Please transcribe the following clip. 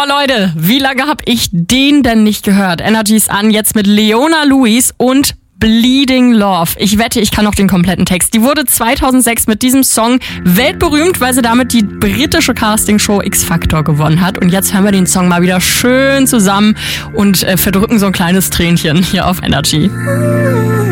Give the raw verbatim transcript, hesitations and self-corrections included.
Boah, Leute, wie lange habe ich den denn nicht gehört? Energy ist an, jetzt mit Leona Lewis und Bleeding Love. Ich wette, ich kann noch den kompletten Text. Die wurde zweitausendsechs mit diesem Song weltberühmt, weil sie damit die britische Castingshow X-Factor gewonnen hat. Und jetzt hören wir den Song mal wieder schön zusammen und äh, verdrücken so ein kleines Tränchen hier auf Energy.